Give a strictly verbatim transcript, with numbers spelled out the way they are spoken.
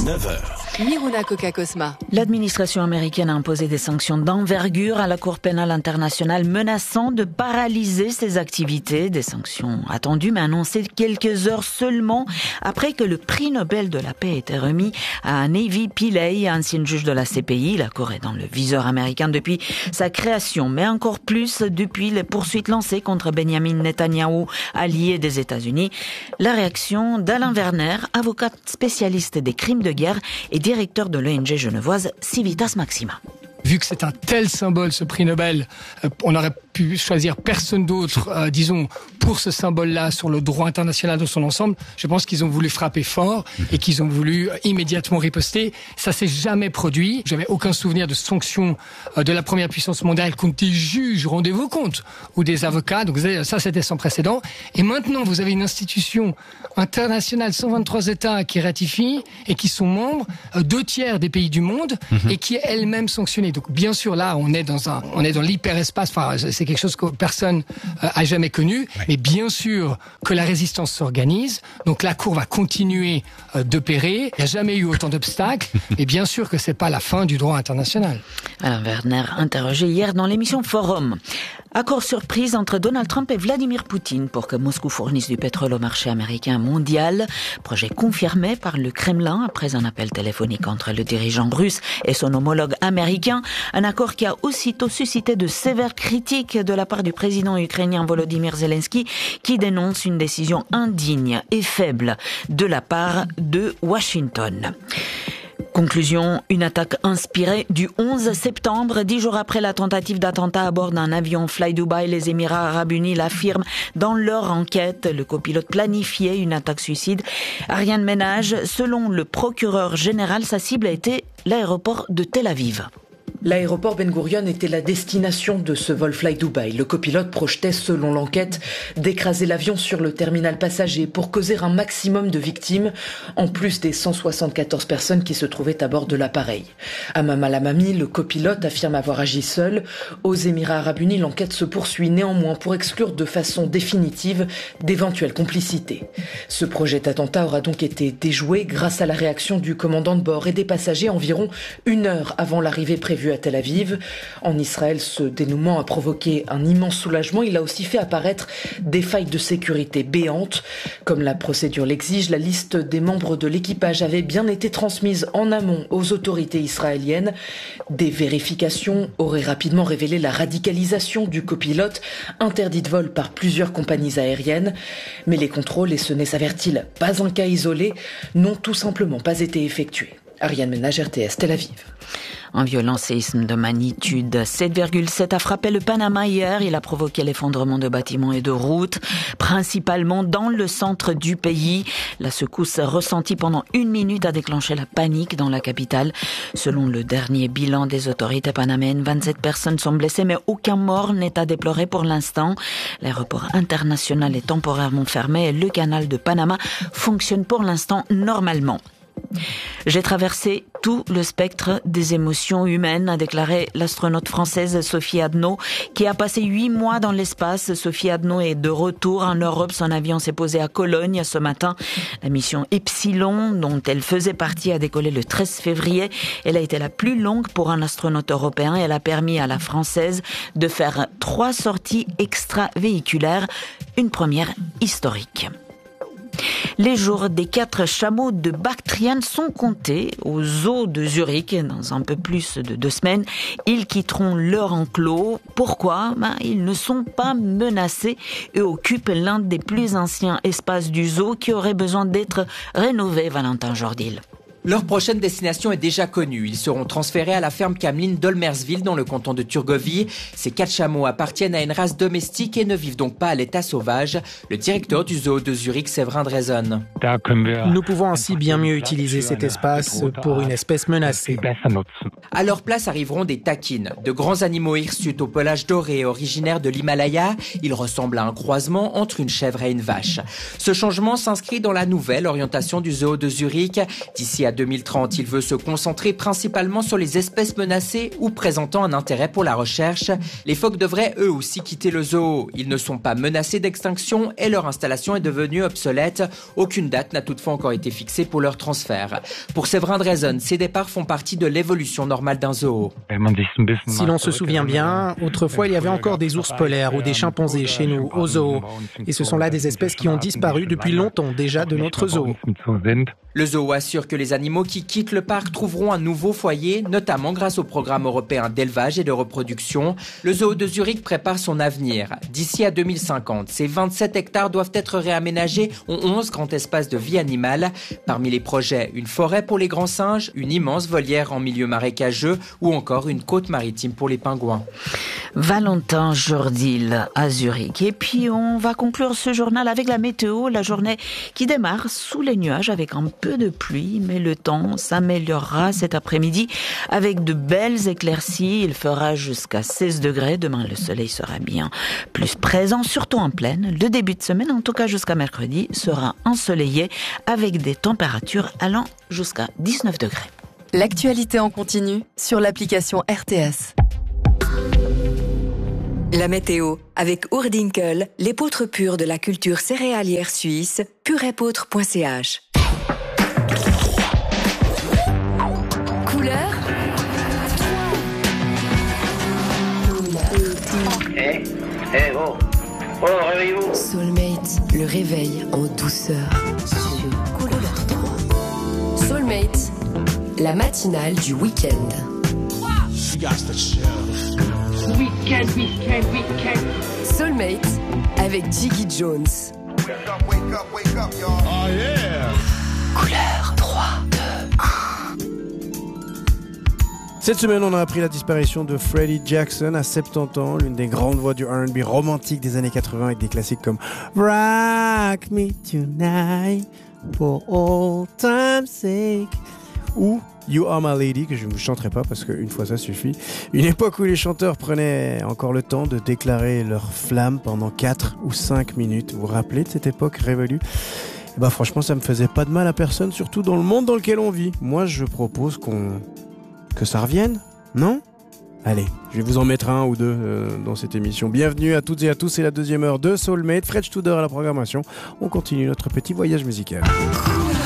neuf heures. Miruna Coca-Cosma. L'administration américaine a imposé des sanctions d'envergure à la Cour pénale internationale, menaçant de paralyser ses activités. Des sanctions attendues, mais annoncées quelques heures seulement après que le prix Nobel de la paix ait été remis à Navy Pillay, ancienne juge de la C P I. La Cour est dans le viseur américain depuis sa création, mais encore plus depuis les poursuites lancées contre Benjamin Netanyahou, allié des États-Unis. La réaction d'Alain Werner, avocat spécialiste des crimes de guerre et directeur de l'O N G genevoise Civitas Maxima. Vu que c'est un tel symbole, ce prix Nobel, euh, on aurait pu choisir personne d'autre, euh, disons, pour ce symbole-là, sur le droit international dans son ensemble. Je pense qu'ils ont voulu frapper fort et qu'ils ont voulu immédiatement riposter. Ça s'est jamais produit. J'avais aucun souvenir de sanctions euh, de la première puissance mondiale contre des juges, rendez-vous compte, ou des avocats. Donc ça, c'était sans précédent. Et maintenant, vous avez une institution internationale, cent vingt-trois États qui ratifient et qui sont membres, euh, deux tiers des pays du monde, mmh. et qui est elle-même sanctionnée. Donc bien sûr, là, on est dans un, on est dans l'hyperespace. Enfin, c'est quelque chose que personne euh, a jamais connu. Ouais. Mais bien sûr que la résistance s'organise. Donc la Cour va continuer euh, d'opérer. Il n'y a jamais eu autant d'obstacles. Et bien sûr que c'est pas la fin du droit international. Alain Werner, interrogé hier dans l'émission Forum. Accord surprise entre Donald Trump et Vladimir Poutine pour que Moscou fournisse du pétrole au marché américain mondial. Projet confirmé par le Kremlin après un appel téléphonique entre le dirigeant russe et son homologue américain. Un accord qui a aussitôt suscité de sévères critiques de la part du président ukrainien Volodymyr Zelensky, qui dénonce une décision indigne et faible de la part de Washington. Conclusion, une attaque inspirée du onze septembre, dix jours après la tentative d'attentat à bord d'un avion Fly Dubai. Les Émirats Arabes Unis l'affirment dans leur enquête. Le copilote planifiait une attaque suicide. Ariane Ménage, selon le procureur général, sa cible a été l'aéroport de Tel Aviv. L'aéroport Ben Gurion était la destination de ce vol Fly Dubai. Le copilote projetait, selon l'enquête, d'écraser l'avion sur le terminal passager pour causer un maximum de victimes, en plus des cent soixante-quatorze personnes qui se trouvaient à bord de l'appareil. Amam Al-Amami, le copilote, affirme avoir agi seul. Aux Émirats Arabes Unis, l'enquête se poursuit néanmoins pour exclure de façon définitive d'éventuelles complicités. Ce projet d'attentat aura donc été déjoué grâce à la réaction du commandant de bord et des passagers environ une heure avant l'arrivée prévue à Tel Aviv. En Israël, ce dénouement a provoqué un immense soulagement. Il a aussi fait apparaître des failles de sécurité béantes. Comme la procédure l'exige, la liste des membres de l'équipage avait bien été transmise en amont aux autorités israéliennes. Des vérifications auraient rapidement révélé la radicalisation du copilote, interdit de vol par plusieurs compagnies aériennes. Mais les contrôles, et ce n'est, s'avère-t-il, pas un cas isolé, n'ont tout simplement pas été effectués. Ariane Ménage, R T S, Tel Aviv. Un violent séisme de magnitude sept virgule sept a frappé le Panama hier. Il a provoqué l'effondrement de bâtiments et de routes, principalement dans le centre du pays. La secousse ressentie pendant une minute a déclenché la panique dans la capitale. Selon le dernier bilan des autorités panaméennes, vingt-sept personnes sont blessées, mais aucun mort n'est à déplorer pour l'instant. L'aéroport international est temporairement fermé et le canal de Panama fonctionne pour l'instant normalement. J'ai traversé tout le spectre des émotions humaines, a déclaré l'astronaute française Sophie Adno, qui a passé huit mois dans l'espace. Sophie Adno est de retour en Europe. Son avion s'est posé à Cologne ce matin. La mission Epsilon, dont elle faisait partie, a décollé le treize février. Elle a été la plus longue pour un astronaute européen. Elle a permis à la française de faire trois sorties extravéhiculaires, une première historique. Les jours des quatre chameaux de Bactriane sont comptés au zoo de Zurich. Dans un peu plus de deux semaines, ils quitteront leur enclos. Pourquoi ? Ben, ils ne sont pas menacés et occupent l'un des plus anciens espaces du zoo qui aurait besoin d'être rénové, Valentin Jordil. Leur prochaine destination est déjà connue. Ils seront transférés à la ferme cameline d'Olmersville dans le canton de Thurgovie. Ces quatre chameaux appartiennent à une race domestique et ne vivent donc pas à l'état sauvage. Le directeur du zoo de Zurich, Séverin Drezen. Nous pouvons ainsi bien mieux utiliser cet espace pour une espèce menacée. À leur place arriveront des taquines, de grands animaux hirsutes au pelage doré originaires de l'Himalaya. Ils ressemblent à un croisement entre une chèvre et une vache. Ce changement s'inscrit dans la nouvelle orientation du zoo de Zurich. D'ici à deux mille trente, il veut se concentrer principalement sur les espèces menacées ou présentant un intérêt pour la recherche. Les phoques devraient eux aussi quitter le zoo. Ils ne sont pas menacés d'extinction et leur installation est devenue obsolète. Aucune date n'a toutefois encore été fixée pour leur transfert. Pour Séverin Drezen, ces départs font partie de l'évolution normale d'un zoo. Si l'on se souvient bien, autrefois il y avait encore des ours polaires ou des chimpanzés chez nous, au zoo. Et ce sont là des espèces qui ont disparu depuis longtemps déjà de notre zoo. Le zoo assure que les animaux qui quittent le parc trouveront un nouveau foyer, notamment grâce au programme européen d'élevage et de reproduction. Le zoo de Zurich prépare son avenir. D'ici à deux mille cinquante, ces vingt-sept hectares doivent être réaménagés en onze grands espaces de vie animale. Parmi les projets, une forêt pour les grands singes, une immense volière en milieu marécageux ou encore une côte maritime pour les pingouins. Valentin Jourdil à Zurich. Et puis on va conclure ce journal avec la météo, la journée qui démarre sous les nuages avec un peu de pluie, mais le temps s'améliorera cet après-midi avec de belles éclaircies. Il fera jusqu'à seize degrés. Demain, le soleil sera bien plus présent, surtout en plaine. Le début de semaine, en tout cas jusqu'à mercredi, sera ensoleillé avec des températures allant jusqu'à dix-neuf degrés. L'actualité en continu sur l'application R T S. La météo avec Oerdinkel, l'épeautre pure de la culture céréalière suisse, purépeautre point c h. Couleur. Eh, eh, oh, oh, réveillez-vous. Soulmate, le réveil en douceur sur Couleur trois. Soulmate, la matinale du week-end. Weekend, weekend, weekend. Soulmate avec Jiggy Jones. Wake up, wake up, wake up, y'all. Oh yeah. Couleur trois, deux, un. Cette semaine, on a appris la disparition de Freddie Jackson à soixante-dix ans, l'une des grandes voix du R and B romantique des années quatre-vingts avec des classiques comme Rock Me Tonight for all time's sake ou You Are My Lady, que je ne vous chanterai pas parce qu'une fois ça suffit. Une époque où les chanteurs prenaient encore le temps de déclarer leur flamme pendant quatre ou cinq minutes. Vous vous rappelez de cette époque révolue ? Et bah franchement, ça me faisait pas de mal à personne, surtout dans le monde dans lequel on vit. Moi, je propose qu'on que ça revienne, non ? Allez, je vais vous en mettre un ou deux euh, dans cette émission. Bienvenue à toutes et à tous, c'est la deuxième heure de Soulmate. Fred Studer à la programmation. On continue notre petit voyage musical.